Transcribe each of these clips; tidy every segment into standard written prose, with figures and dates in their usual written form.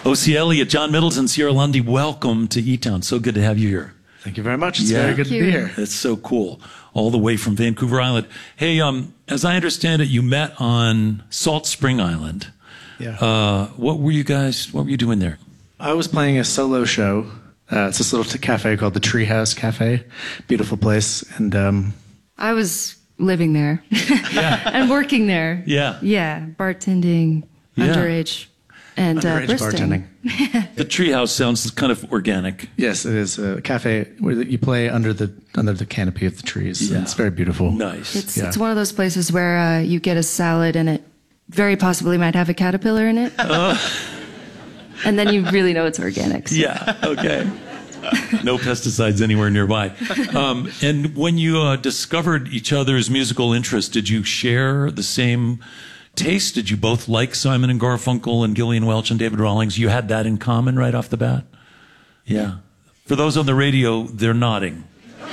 O.C. Elliott, John Middleton, Sierra Lundy, welcome to E-Town. So good to have you here. Thank you very much. It's very good to be here. It's so cool. All the way from Vancouver Island. Hey, as I understand it, you met on Salt Spring Island. Yeah. What were you doing there? I was playing a solo show. It's this little cafe called the Treehouse Cafe. Beautiful place. And I was living there. Yeah. And working there. Yeah. Yeah. Bartending, underage. And underage bursting. bartending. The Treehouse sounds kind of organic. Yes, it is a cafe where you play under the canopy of the trees. Yeah. It's very beautiful. Nice. It's one of those places where you get a salad and it very possibly might have a caterpillar in it. And then you really know it's organic. So. Yeah, okay. No pesticides anywhere nearby. And when you discovered each other's musical interests, did you share the same taste? Did you both like Simon and Garfunkel and Gillian Welch and David Rawlings? You had that in common right off the bat? Yeah. For those on the radio, they're nodding.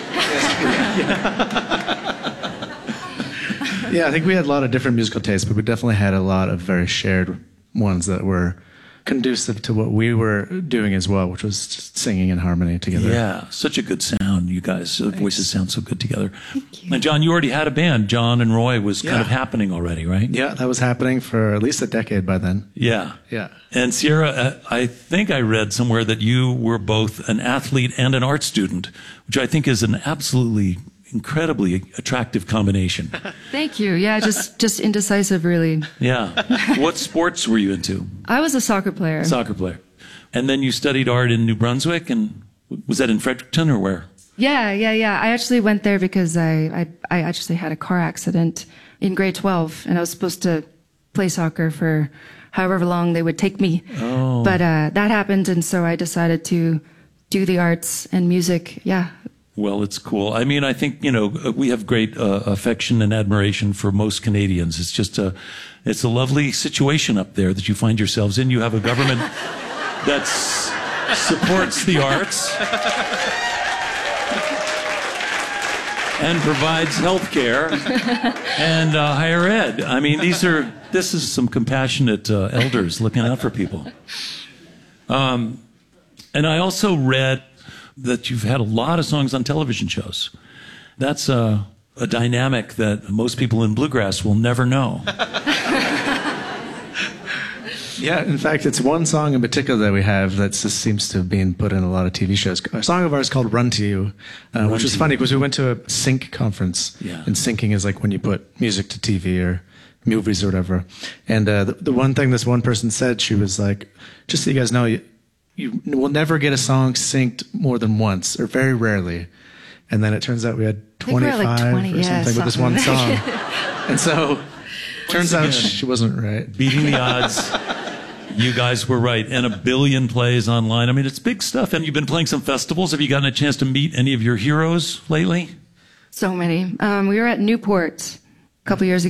Yeah, I think we had a lot of different musical tastes, but we definitely had a lot of very shared ones that were conducive to what we were doing as well, which was just singing in harmony together. Yeah, such a good sound, you guys. The voices sound so good together. Thank you. And John, you already had a band. John and Roy was kind of happening already, right? Yeah, that was happening for at least a decade by then. Yeah. Yeah. And Sierra, I think I read somewhere that you were both an athlete and an art student, which I think is an absolutely incredibly attractive combination. Thank you. Yeah, just indecisive, really. Yeah. What sports were you into? I was a soccer player. Soccer player. And then you studied art in New Brunswick, and was that in Fredericton or where? Yeah. I actually went there because I actually had a car accident in grade 12, and I was supposed to play soccer for however long they would take me. Oh. But that happened, and so I decided to do the arts and music. Yeah. Well, it's cool. I mean, I think, we have great affection and admiration for most Canadians. It's just it's a lovely situation up there that you find yourselves in. You have a government that supports the arts and provides health care and higher ed. I mean, this is some compassionate elders looking out for people. And I also read that you've had a lot of songs on television shows. That's a dynamic that most people in bluegrass will never know. Yeah, in fact, it's one song in particular that we have that just seems to have been put in a lot of TV shows. A song of ours called Run to You, which was funny because we went to a sync conference. Yeah. And syncing is like when you put music to TV or movies or whatever. And the one thing this one person said, she was like, just so you guys know, you will never get a song synced more than once, or very rarely. And then it turns out we had 25 like 20, or something with this one song. And so, turns out she wasn't right. Beating the odds. You guys were right. And 1 billion plays online. I mean, it's big stuff. And you've been playing some festivals. Have you gotten a chance to meet any of your heroes lately? So many. We were at Newport a couple years ago.